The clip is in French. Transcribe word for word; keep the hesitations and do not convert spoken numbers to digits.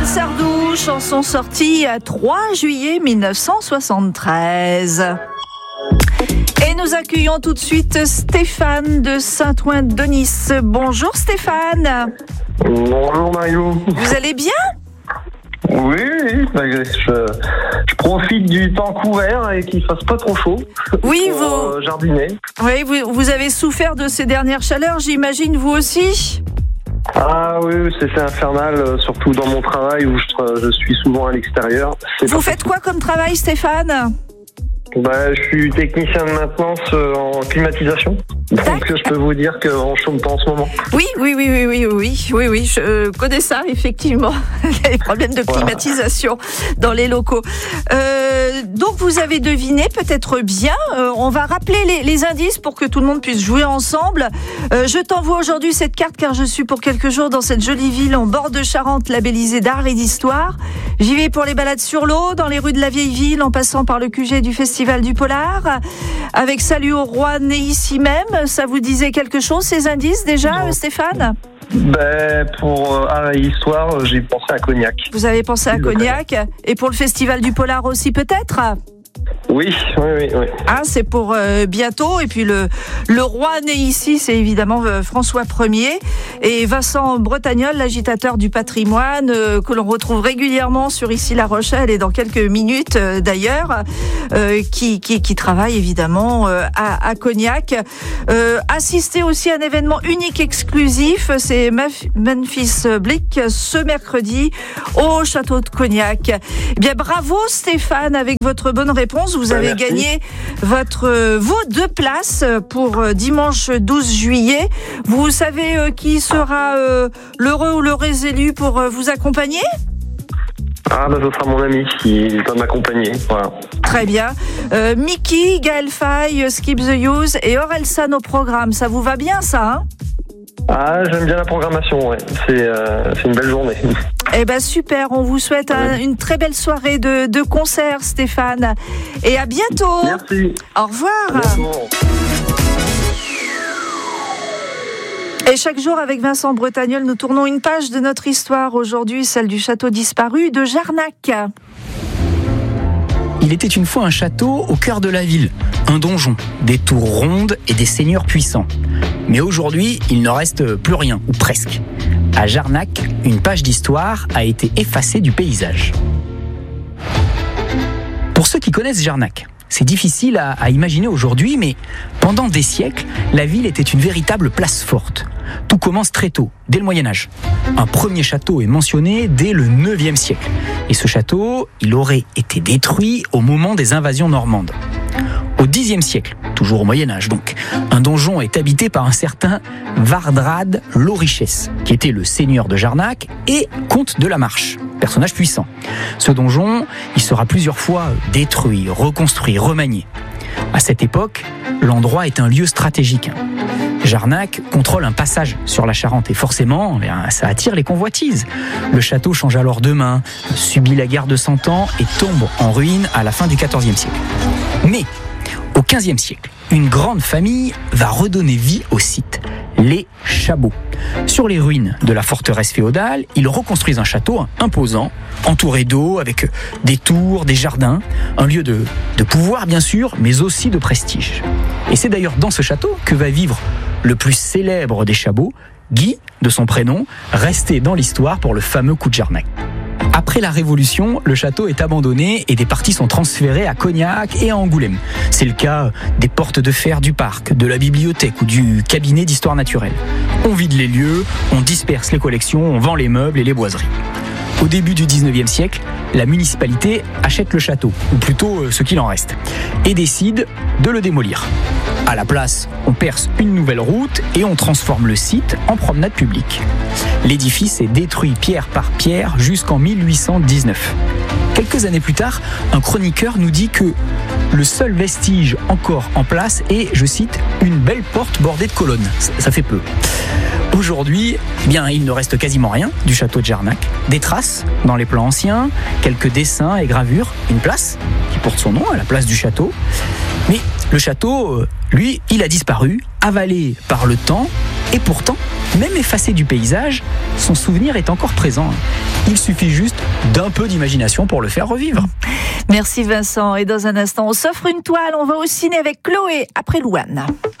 Michel Sardou, chanson sortie à trois juillet mille neuf cent soixante-treize. Et nous accueillons tout de suite Stéphane de Saint-Ouen-de-Nice. Bonjour Stéphane. Bonjour Mario. Vous allez bien ? Oui, oui, je, je profite du temps couvert et qu'il fasse pas trop chaud. Oui, pour, vous. Euh, jardiner. Oui, vous, vous avez souffert de ces dernières chaleurs, j'imagine, vous aussi ? Ah oui, c'est, c'est infernal, surtout dans mon travail où je, je suis souvent à l'extérieur. C'est Vous pas... faites quoi comme travail, Stéphane ? Bah, je suis technicien de maintenance en climatisation. Donc je peux vous dire qu'on chôme pas en ce moment. Oui, oui, oui, oui, oui, oui, oui, oui, je euh, connais ça, effectivement. Les problèmes de climatisation voilà. dans les locaux. Euh, donc vous avez deviné peut-être bien. Euh, on va rappeler les, les indices pour que tout le monde puisse jouer ensemble. Euh, je t'envoie aujourd'hui cette carte car je suis pour quelques jours dans cette jolie ville en bord de Charente labellisée d'art et d'histoire. J'y vais pour les balades sur l'eau, dans les rues de la vieille ville, en passant par le Q G du Festival du Polar, avec Salut au roi né ici même. Ça vous disait quelque chose, ces indices déjà, non. Stéphane ? Ben, pour euh, art et histoire, j'ai pensé à Cognac. Vous avez pensé à Cognac ? Et pour le Festival du Polar aussi peut-être ? Oui, oui, oui, oui. Ah, c'est pour euh, bientôt. Et puis le, le roi né ici, c'est évidemment euh, François Ier. Et Vincent Bretagnol, l'agitateur du patrimoine, euh, que l'on retrouve régulièrement sur Ici La Rochelle et dans quelques minutes euh, d'ailleurs, euh, qui, qui, qui travaille évidemment euh, à, à Cognac. Euh, assister aussi à un événement unique exclusif, c'est Memphis Bleek ce mercredi au château de Cognac. Eh bien, bravo Stéphane, avec votre bonne réponse. Vous avez Merci. gagné votre, vos deux places pour dimanche douze juillet. Vous savez qui sera l'heureux ou l'heureuse élu pour vous accompagner ? Ah bah ce sera mon ami qui va m'accompagner. Voilà. Très bien. Euh, Mickey, Gaël Faye, Skip the Use et Orelsan au programme. Ça vous va bien ça hein ? Ah, j'aime bien la programmation, ouais. C'est, euh, c'est une belle journée. Eh ben super, on vous souhaite un, une très belle soirée de, de concert, Stéphane. Et à bientôt. Merci. Au revoir. À bientôt. Et chaque jour, avec Vincent Bretagnol, nous tournons une page de notre histoire. Aujourd'hui, celle du château disparu de Jarnac. Il était une fois un château au cœur de la ville, un donjon, des tours rondes et des seigneurs puissants. Mais aujourd'hui, il ne reste plus rien, ou presque. À Jarnac, une page d'histoire a été effacée du paysage. Pour ceux qui connaissent Jarnac, c'est difficile à, à imaginer aujourd'hui, mais pendant des siècles, la ville était une véritable place forte. Tout commence très tôt, dès le Moyen-Âge. Un premier château est mentionné dès le neuvième siècle. Et ce château, il aurait été détruit au moment des invasions normandes. Au dixième siècle, toujours au Moyen-Âge donc, un donjon est habité par un certain Vardrad Lorichès, qui était le seigneur de Jarnac et comte de la Marche, personnage puissant. Ce donjon, il sera plusieurs fois détruit, reconstruit, remanié. À cette époque, l'endroit est un lieu stratégique. Jarnac contrôle un passage sur la Charente et forcément, ça attire les convoitises. Le château change alors de main, subit la guerre de Cent Ans et tombe en ruine à la fin du quatorzième siècle. Mais au quinzième siècle, une grande famille va redonner vie au site, les Chabots. Sur les ruines de la forteresse féodale, ils reconstruisent un château imposant, entouré d'eau, avec des tours, des jardins, un lieu de, de pouvoir bien sûr, mais aussi de prestige. Et c'est d'ailleurs dans ce château que va vivre le plus célèbre des Chabots, Guy, de son prénom, resté dans l'histoire pour le fameux coup de Jarnac. Après la Révolution, le château est abandonné et des parties sont transférées à Cognac et à Angoulême. C'est le cas des portes de fer du parc, de la bibliothèque ou du cabinet d'histoire naturelle. On vide les lieux, on disperse les collections, on vend les meubles et les boiseries. Au début du dix-neuvième siècle, la municipalité achète le château, ou plutôt ce qu'il en reste, et décide de le démolir. À la place, on perce une nouvelle route et on transforme le site en promenade publique. L'édifice est détruit pierre par pierre jusqu'en mille huit cent dix-neuf. Quelques années plus tard, un chroniqueur nous dit que le seul vestige encore en place est, je cite, une belle porte bordée de colonnes. Ça fait peu. Aujourd'hui, eh bien, il ne reste quasiment rien du château de Jarnac. Des traces dans les plans anciens, quelques dessins et gravures, une place qui porte son nom à la place du château. Mais le château, lui, il a disparu, avalé par le temps Et pourtant, même effacé du paysage, son souvenir est encore présent. Il suffit juste d'un peu d'imagination pour le faire revivre. Merci Vincent. Et dans un instant, on s'offre une toile. On va au ciné avec Chloé après Louane.